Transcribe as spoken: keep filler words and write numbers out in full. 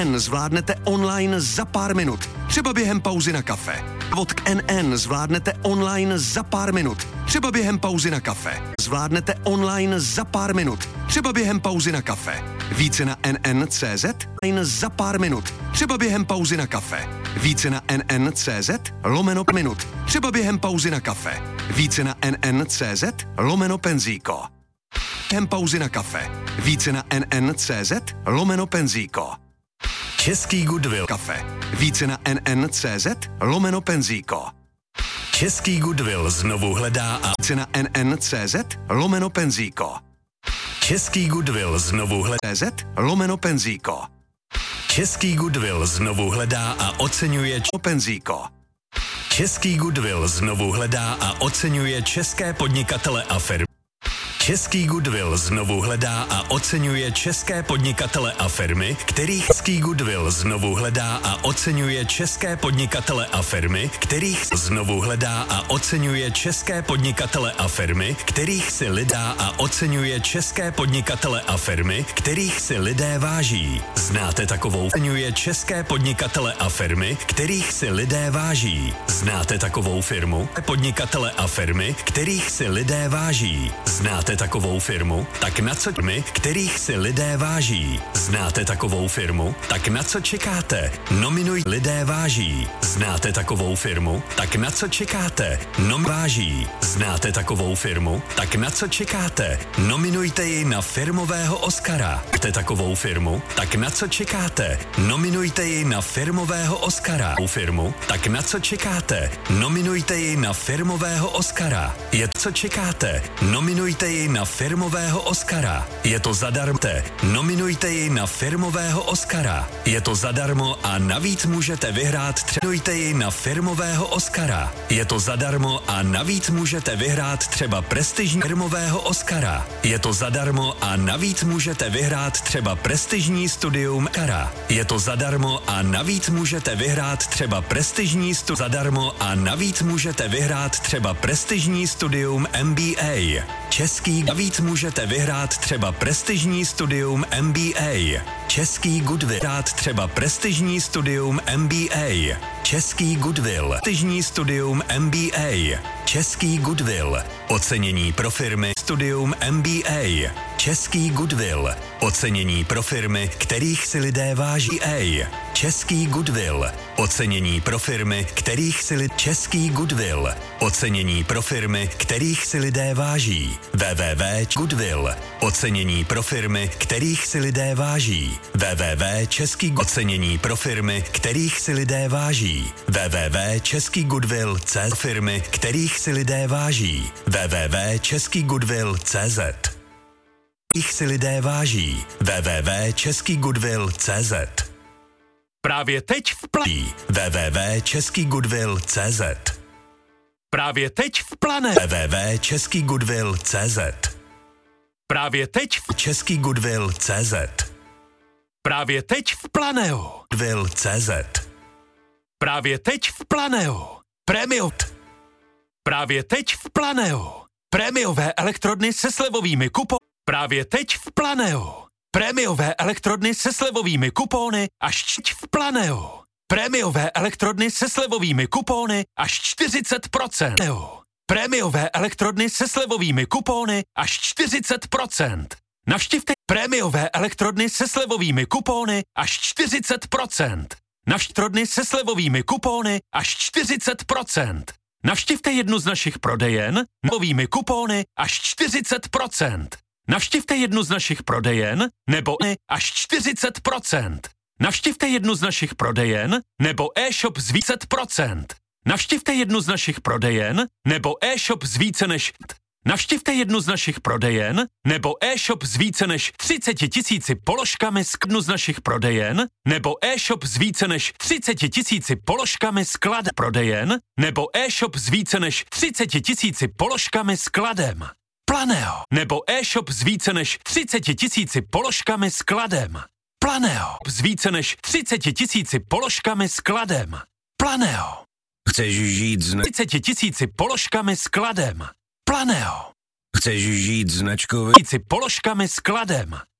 zvládnete online za pár minut, třeba během pauzy na kafe. Od k N N zvládnete online za pár minut, třeba během pauzy na kafe. Zvládnete online za pár minut, třeba během pauzy na kafe. Více na N N tečka cé zet online za pár minut, třeba během pauzy na kafe. Více na N N tečka cé zet lomeno minut, třeba během pauzy na kafe. Více na N N tečka cé zet lomeno penzíko. Během pauzy na kafe. Více na N N tečka cé zet lomeno penzíko. Český Goodwill Kafe. Více na N N tečka cé zet lomeno penzíko. Český Goodwill znovu hledá a Více na N N tečka cé zet lomeno penzíko. Český Goodwill znovu hledá cé zet lomeno penzíko. Český Goodwill znovu hledá a oceňuje č- Penzíko. Český Goodwill znovu hledá a oceňuje české podnikatele a firmy. Český Goodwill znovu hledá a oceňuje české podnikatele a firmy, kterých Český Goodwill znovu hledá a oceňuje české podnikatele a firmy, kterých znovu hledá a oceňuje české podnikatele a firmy, kterých si lidá a oceňuje české podnikatele a firmy, kterých si lidé váží. Znáte takovou oceňuje české podnikatele a firmy, kterých si lidé váží. Znáte takovou firmu? Podnikatele a firmy, kterých si lidé váží. Znáte takovou firmu? Tak na co my, kterých si lidé váží? Znáte takovou firmu? Tak na co čekáte? Nominuj lidé váží. Znáte takovou firmu? Tak na co čekáte? Nom váží. Znáte takovou firmu? Tak na co čekáte? Nominujte ji na firmového Oscara. Znáte takovou firmu? Tak na co čekáte? Nominujte ji na firmového Oscara. Firmu? Tak na co čekáte? Nominujte ji na firmového Oscara. Je co čekáte? Nominujte ji na firmového Oscara. Je to zadarmo. Nominujte ji na firmového Oscara. Je to zadarmo a navíc můžete vyhrát Nominujte ji na firmového Oscara. Je to zadarmo a navíc můžete vyhrát třeba prestižní firmového Oscara. Je to zadarmo a navíc můžete vyhrát třeba prestižní studium Oscara. Je to zadarmo a navíc můžete vyhrát třeba prestižní studium zadarmo a navíc můžete vyhrát třeba prestižní studium M B A. Český navíc můžete vyhrát třeba prestižní studium M B A. Český Goodwill vyhrát třeba prestižní studium M B A. Český Goodwill prestižní studium M B A. Český Goodwill ocenění pro firmy studium M B A. Český Goodwill ocenění pro firmy, kterých si lidé váží A. Český Goodwill ocenění pro firmy, kterých si lidé Český Goodwill ocenění pro firmy, kterých si lidé váží. www tečka Goodwill ocenění pro firmy, kterých si lidé váží. www Český ocenění pro firmy, kterých si lidé váží. www Český Goodwill C Z firmy, kterých si lidé váží. www Český Goodwill C Z kterých si lidé váží. www Český Goodwill C Z Právě teď v planí. www Český Goodwill C Z Právě teď v plané. www Český Goodwill C Z Právě teď v Český Goodwill C Z Právě teď v Planeo. Goodwill C Z Právě teď v Planeo. Premium. Právě teď v Planeo. Prémiové elektrodny se slevovými kupony. Právě teď v Planeo. Prémiové elektrodny se slevovými kupony až č- v Planeo. Prémiové elektrodny se slevovými kupony až čtyřicet procent. Prémiové elektrodny se slevovými kupony až čtyřicet procent. Navštivte prémiové elektrodny se slevovými kupony až čtyřicet procent. Navštrodny se slevovými kupony až čtyřicet procent. Navštivte jednu z našich prodejen novými kupony až čtyřicet procent. Navštivte jednu z našich prodejen nebo ne až čtyřicet procent. Navštivte jednu z našich prodejen nebo e-shop z více procent. Navštivte jednu z našich prodejen nebo e-shop z více než Navštivte jednu z našich prodejen nebo e-shop z více než třicet tisíci položkami z jednu z našich prodejen nebo e-shop z více než třicet tisíci položkami sklad prodejen nebo e-shop z více než třicet tisíci položkami skladem. Planeo nebo e-shop z více než třicet tisíci položkami skladem. Planeo z více než třicet tisíci položkami skladem. Planeo. Chceš žít z třicet tisíci položkami skladem. Planeo. Chceš žít značkově položkami skladem.